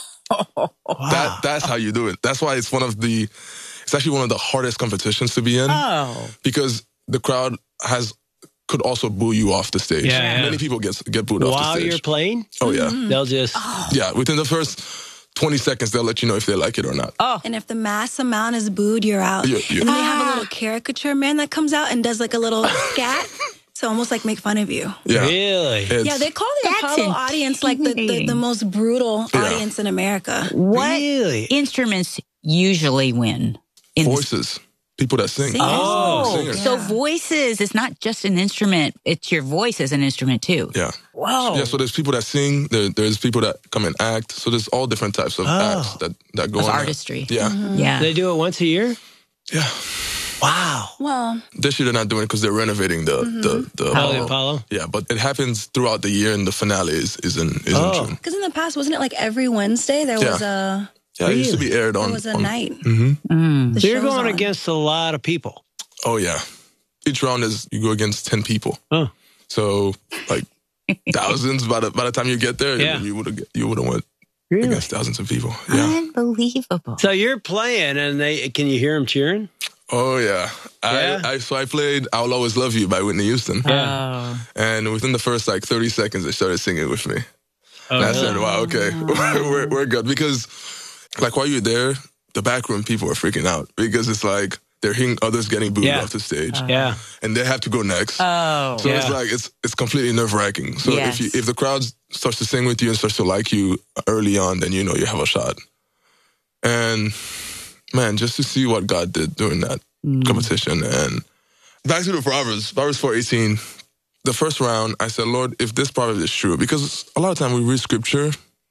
That's how you do it. That's why it's actually one of the hardest competitions to be in. Oh. Because the crowd could also boo you off the stage. Yeah. Many people get booed off the While stage. you're playing? Oh, yeah. They'll just... Yeah, within the first 20 seconds, they'll let you know if they like it or not. Oh. And if the mass amount is booed, you're out. Yeah. And then they have a little caricature man that comes out and does like a little scat to almost like make fun of you. Yeah. Really? Yeah, they call the Apollo audience like the most brutal audience in America. What instruments usually win? Voices. People that sing. Singers. So voices is not just an instrument. It's your voice as an instrument too. Yeah. Wow. Yeah, so there's people that sing, there's people that come and act. So there's all different types of acts that go on. Artistry. Yeah. Yeah. They do it once a year? Yeah. Wow. Well, this year they're not doing it because they're renovating the Apollo. Yeah, but it happens throughout the year, and the finale is in June. because in the past, wasn't it like every Wednesday there was a... Yeah, it used to be aired on... There was a night. Mm-hmm. So you're going against a lot of people. Oh, yeah. Each round you go against 10 people. Oh. So, like, thousands by the time you get there, you would have went against thousands of people. Yeah. Unbelievable. So you're playing, and can you hear them cheering? Oh, yeah. So I played I'll Always Love You by Whitney Houston. Yeah. And within the first, 30 seconds, they started singing with me. Oh, and I said, wow, okay, we're good. Because, while you're there, the backroom people are freaking out. Because it's like they're hearing others getting booed off the stage. And they have to go next. Oh. So it's completely nerve-wracking. So if the crowd starts to sing with you and starts to like you early on, then you know you have a shot. And... man, just to see what God did during that competition. And back to the Proverbs 4:18. The first round, I said, Lord, if this proverb is true, because a lot of time we read scripture,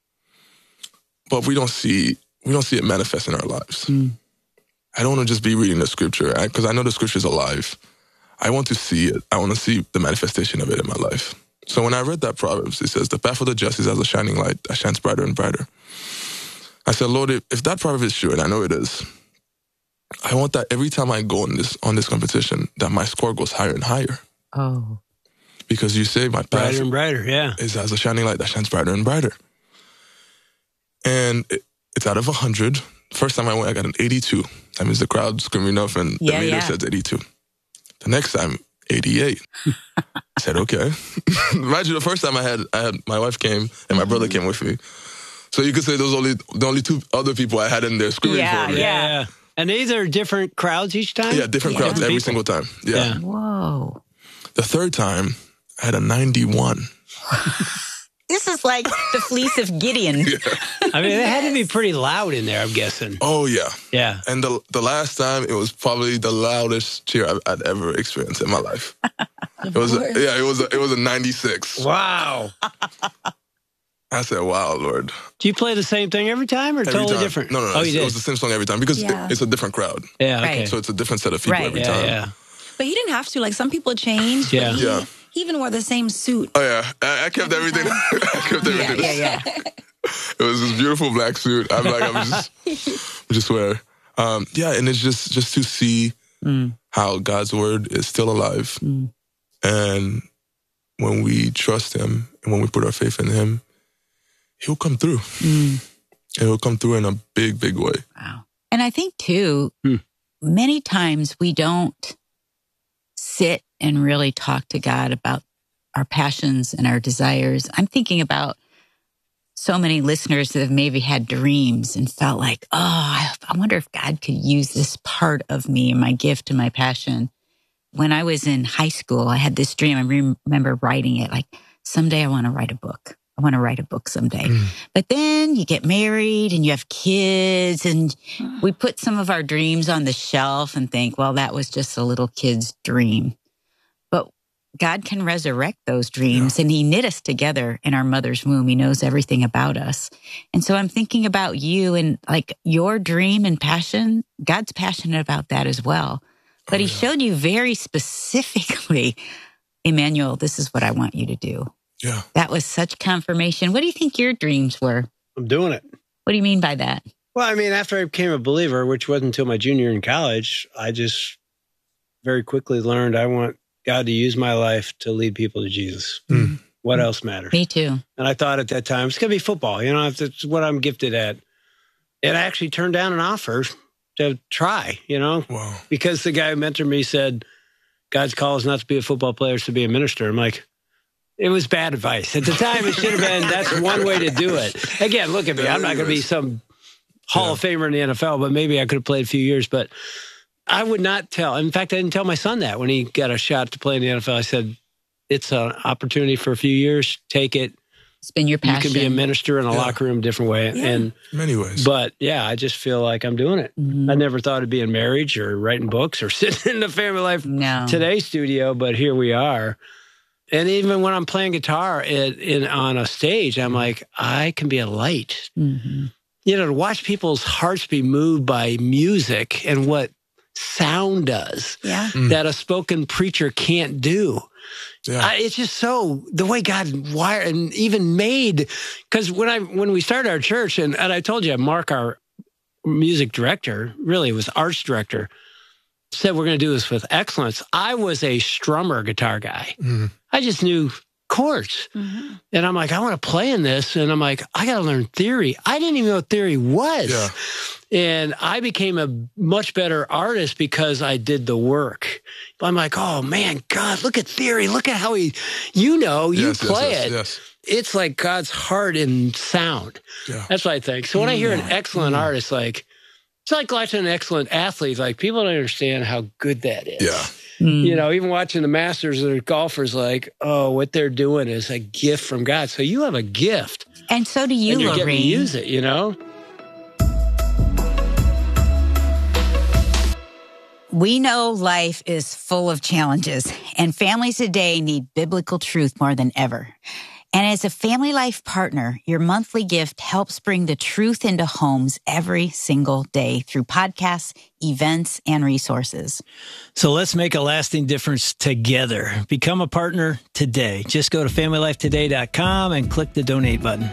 but we don't see it manifest in our lives. I don't want to just be reading the scripture, because I know the scripture is alive. I want to see it. I want to see the manifestation of it in my life. So when I read that Proverbs, it says, the path of the just is as a shining light that shines brighter and brighter. I said, Lord, if that proverb is true, and I know it is, I want that every time I go on this competition, that my score goes higher and higher. Oh. Because you say my path brighter and brighter, is as a shining light that shines brighter and brighter. And it's out of 100. First time I went, I got an 82. That means the crowd screaming enough, and the meter says 82. The next time, 88. I said, okay. Imagine the first time I had my wife came and my brother came with me. So you could say those the only 2 other people I had in there screaming for me. Yeah. And these are different crowds each time? Yeah, different crowds every single time. Yeah. Whoa. The third time, I had a 91. This is like the fleece of Gideon. I mean, it had to be pretty loud in there, I'm guessing. Oh, yeah. Yeah. And the last time, it was probably the loudest cheer I'd ever experienced in my life. It was a 96. Wow. I said, wow, Lord. Do you play the same thing every time or totally different? No. Oh, you did? It was the same song every time because it's a different crowd. Yeah, okay. Right. So it's a different set of people every time. Yeah. But he didn't have to. Like, some people changed. Yeah. He even wore the same suit. Oh, yeah. I kept everything. I kept everything. Yeah. It was this beautiful black suit. I'm just wear. And it's just to see how God's word is still alive. And when we trust him and when we put our faith in him, he'll come through. And he'll come through in a big, big way. Wow. And I think, too, many times we don't sit and really talk to God about our passions and our desires. I'm thinking about so many listeners that have maybe had dreams and felt like, I wonder if God could use this part of me, my gift and my passion. When I was in high school, I had this dream. I remember writing it like, someday I want to write a book. want to write a book someday. But then you get married and you have kids, and we put some of our dreams on the shelf and think, well, that was just a little kid's dream. But God can resurrect those dreams, and he knit us together in our mother's womb. He knows everything about us. And so I'm thinking about you and like your dream and passion. God's passionate about that as well. But he showed you very specifically, Emmanuel, this is what I want you to do. Yeah. That was such confirmation. What do you think your dreams were? I'm doing it. What do you mean by that? Well, I mean, after I became a believer, which wasn't until my junior year in college, I just very quickly learned I want God to use my life to lead people to Jesus. What else matters? Me too. And I thought at that time, it's going to be football. You know, it's what I'm gifted at. And I actually turned down an offer to try, you know, because the guy who mentored me said, God's call is not to be a football player, it's to be a minister. I'm like, it was bad advice. At the time, it should have been, that's one way to do it. Again, look at me. I'm not going to be some Hall of Famer in the NFL, but maybe I could have played a few years. But I would not tell. In fact, I didn't tell my son that when he got a shot to play in the NFL. I said, it's an opportunity for a few years. Take it. It's been your passion. You can be a minister in a locker room, different way. And many ways. But yeah, I just feel like I'm doing it. I never thought it'd be in marriage or writing books or sitting in the Family Life Today studio, but here we are. And even when I'm playing guitar on a stage, I'm like, I can be a light. You know, to watch people's hearts be moved by music and what sound does that a spoken preacher can't do. It's just so the way God wired and even made, because when we started our church, and I told you, Mark, our music director, really was arts director, said we're going to do this with excellence. I was a strummer guitar guy. I just knew chords. And I'm like, I want to play in this. And I'm like, I got to learn theory. I didn't even know what theory was. And I became a much better artist because I did the work. I'm like, oh man, God, look at theory. Look at how you play it. It's like God's heart and sound. That's what I think. So when I hear an excellent artist, like, it's like watching an excellent athlete. Like, people don't understand how good that is. You know, even watching the Masters or golfers, like, oh, what they're doing is a gift from God. So you have a gift. And so do you, and you're Lorraine. getting to use it, you know? We know life is full of challenges, and families today need biblical truth more than ever. And as a Family Life partner, your monthly gift helps bring the truth into homes every single day through podcasts, events, and resources. So let's make a lasting difference together. Become a partner today. Just go to FamilyLifeToday.com and click the donate button.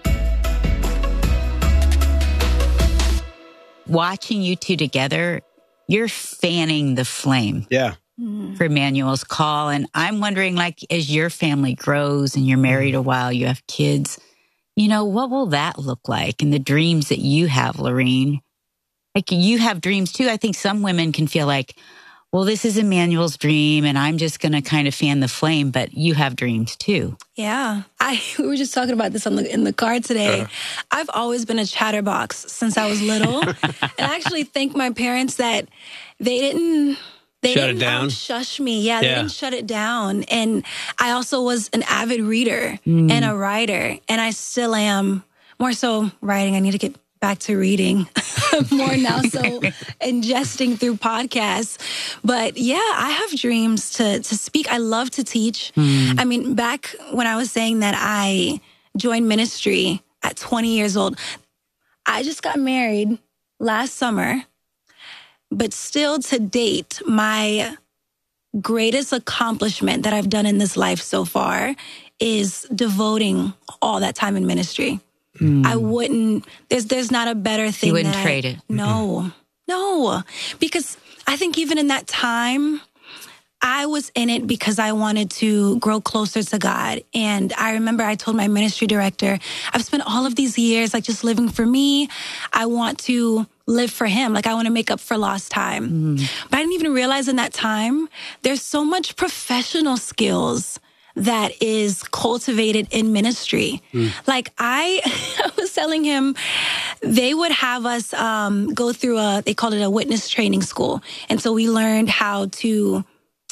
Watching you two together, you're fanning the flame. For Emmanuel's call. And I'm wondering, like, as your family grows and you're married a while, you have kids, you know, what will that look like? And the dreams that you have, Lorraine, like, you have dreams too. I think some women can feel like, well, this is Emmanuel's dream and I'm just going to kind of fan the flame, but you have dreams too. Yeah. We were just talking about this in the car today. I've always been a chatterbox since I was little. And I actually thank my parents that they didn't shut it down. Shush me. They didn't shut it down. And I also was an avid reader and a writer. And I still am, more so writing. I need to get back to reading more now. So ingesting through podcasts. But yeah, I have dreams to speak. I love to teach. I mean, back when I was saying that I joined ministry at 20 years old, I just got married last summer. But still, to date, my greatest accomplishment that I've done in this life so far is devoting all that time in ministry. I wouldn't, there's not a better thing. You wouldn't trade it. No. Because I think even in that time, I was in it because I wanted to grow closer to God. And I remember I told my ministry director, I've spent all of these years like just living for me. I want to live for him. Like, I want to make up for lost time. But I didn't even realize in that time, there's so much professional skills that is cultivated in ministry. Like, I was telling him, they would have us go through they called it a witness training school. And so we learned how to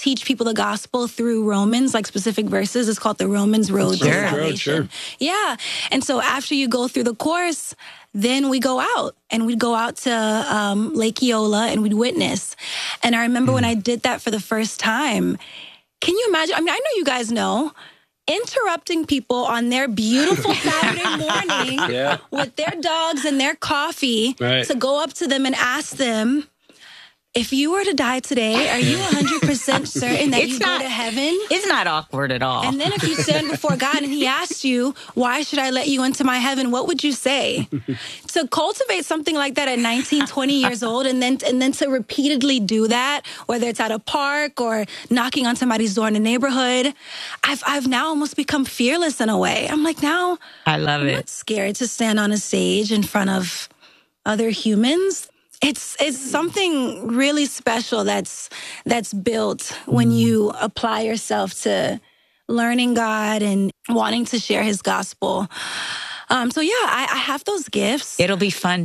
teach people the gospel through Romans, like specific verses. It's called the Romans Road to Salvation. Yeah. And so after you go through the course, then we go out, and we'd go out to Lake Eola, and we'd witness. And I remember when I did that for the first time, can you imagine? I mean, I know you guys know, interrupting people on their beautiful Saturday morning with their dogs and their coffee to go up to them and ask them, if you were to die today, are you 100% certain that you go to heaven? It's not awkward at all. And then if you stand before God and he asks you, why should I let you into my heaven? What would you say? To cultivate something like that at 19, 20 years old, and then to repeatedly do that, whether it's at a park or knocking on somebody's door in the neighborhood, I've now almost become fearless in a way. I'm like, now I love I'm it. not scared to stand on a stage in front of other humans. It's something really special that's built when you apply yourself to learning God and wanting to share his gospel. So yeah, I have those gifts. It'll be fun